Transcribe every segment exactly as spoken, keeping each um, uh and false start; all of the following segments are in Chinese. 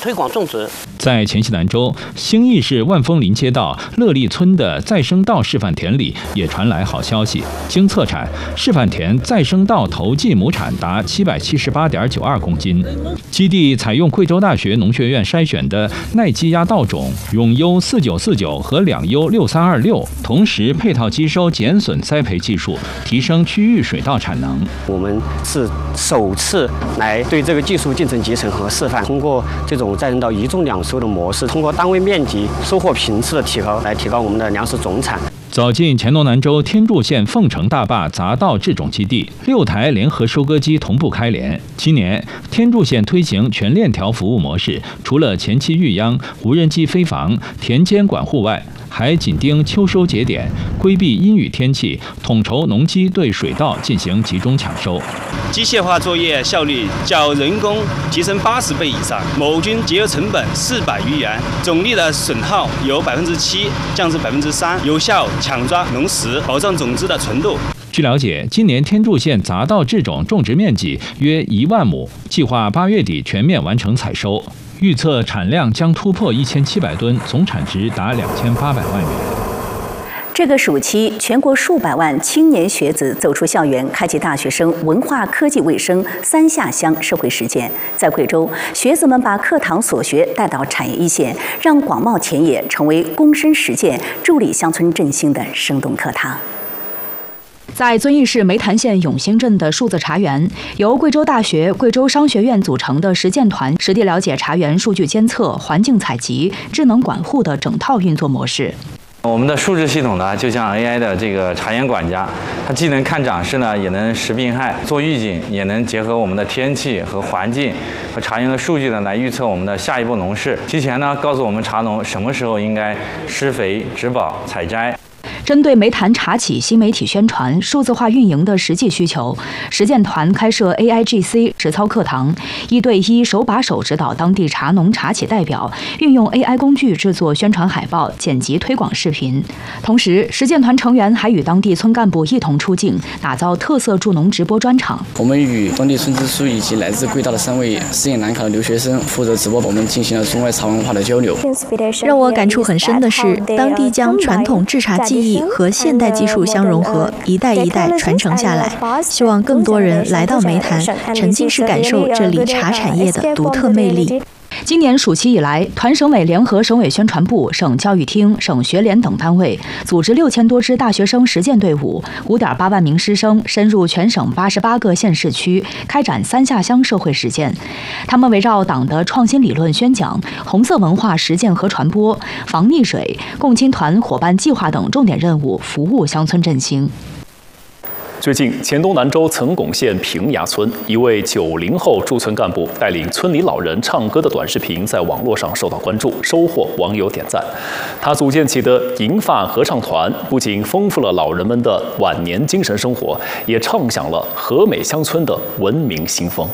推广种植。 在黔西南州兴义市万丰林街道乐利村的再生稻示范田里，也传来好消息。经测产，示范田再生稻头季亩产达七百七十八点九二公斤。基地采用贵州大学农学院筛选的耐积压稻种永优四九四九和两优六三二六，同时配套机收减损栽培技术，提升区域水稻产能。 我们是首次来对这个技术进行集成和示范，通过这种再生稻一种两收的模式，通过单位面积、收获频次的提高，来提高我们的粮食总产。 走进黔东南州天柱县凤城大坝杂稻制种基地，六台联合收割机同步开联。今年天柱县推行全链条服务模式，除了前期育秧、无人机飞防、田间管护外，还紧盯秋收节点，规避阴雨天气，统筹农机对水稻进行集中抢收。 机械化作业效率较人工提升八十倍以上，某均节约成本四百余元，总粒的损耗由百分之七降至百分之三，有效抢抓农时，保障种子的纯度。 据了解，今年天柱县杂稻制种种植面积约一万亩，计划八月底全面完成采收，预测产量将突破一千七百吨，总产值达两千八百万元。 这个暑期，全国数百万青年学子走出校园，开启大学生文化、科技、卫生三下乡社会实践。在贵州，学子们把课堂所学带到产业一线，让广袤田野成为躬身实践、助力乡村振兴的生动课堂。 在遵义市梅潭县永兴镇的数字茶园，由贵州大学、贵州商学院组成的实践团实地了解茶园数据监测、环境采集、智能管护的整套运作模式。 我们的数字系统呢，就像 A I 的这个茶园管家，它既能看长势呢，也能识病害、做预警，也能结合我们的天气和环境和茶园的数据呢，来预测我们的下一步农事。提前呢，告诉我们茶农什么时候应该施肥、植保、采摘。 针对梅潭茶企新媒体宣传、数字化运营的实际需求，实践团开设 A I G C 实操课堂，一对一手把手指导当地茶农茶企代表运用 A I 工具制作宣传海报、剪辑推广视频。同时，实践团成员还与当地村干部一同出镜，打造特色助农直播专场。 我们与当地村支书以及来自贵大的三位实验南卡的留学生负责直播，我们进行了中外茶文化的交流。 让我感触很深的是，当地将传统制茶技艺和现代技术相融合，一代一代传承下来。希望更多人来到梅潭，沉浸式感受这里茶产业的独特魅力。 今年暑期以来，团省委联合省委宣传部、省教育厅、省学联等单位组织六千多支大学生实践队伍，五点八万名师生深入全省八十八个县市区，开展三下乡社会实践。他们围绕党的创新理论宣讲、红色文化实践和传播、防溺水、共青团伙伴计划等重点任务，服务乡村振兴。 最近，黔东南州岑巩县平崖村一位九零后驻村干部带领村里老人唱歌的短视频在网络上受到关注，收获网友点赞。他组建起的银发合唱团不仅丰富了老人们的晚年精神生活，也唱响了和美乡村的文明新风。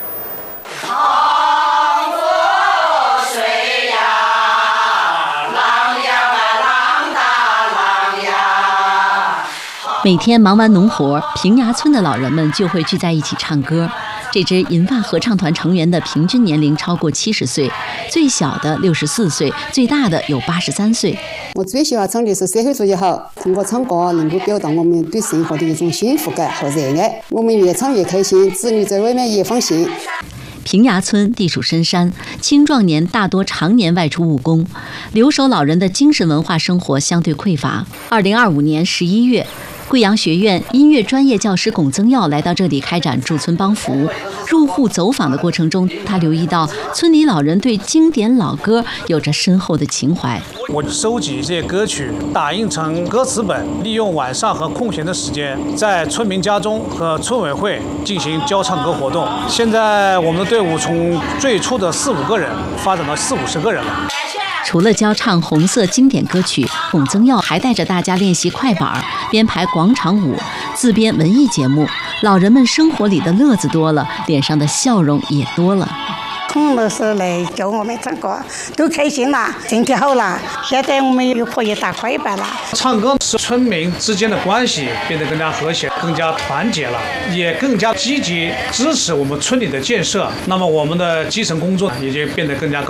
每天忙完农活，平崖村的老人们就会聚在一起唱歌。这支银发合唱团成员的平均年龄超过七十岁，最小的六十四岁，最大的有八十三岁。 我最喜欢唱的是社会主义好，通过唱歌能够表达我们对生活的一种幸福感和热爱。我们越唱越开心，子女在外面也放心。 平崖村地处深山，青壮年大多常年外出务工，留守老人的精神文化生活相对匮乏。二零二五年十一月，贵阳学院音乐专业教师龚增耀来到这里开展驻村帮扶。入户走访的过程中，他留意到村里老人对经典老歌有着深厚的情怀。 我收集这些歌曲，打印成歌词本，利用晚上和空闲的时间，在村民家中和村委会进行教唱歌活动。现在我们的队伍从最初的四五个人发展到四五十个人了。 除了教唱红色经典歌曲，龚增耀还带着大家练习快板、编排广场舞、自编文艺节目。老人们生活里的乐子多了，脸上的笑容也多了。 孔老师来教我们唱歌，都开心了，身体好了。现在我们又可以打快板了。 唱歌使村民之间的关系变得更加和谐，更加团结了，也更加积极支持我们村里的建设。那么我们的基层工作也就变得更加高。